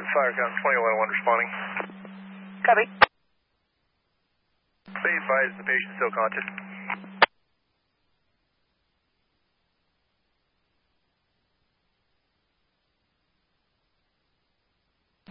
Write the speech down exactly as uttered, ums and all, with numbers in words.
fire count twenty one oh one responding. Copy. Please advise the patient still conscious.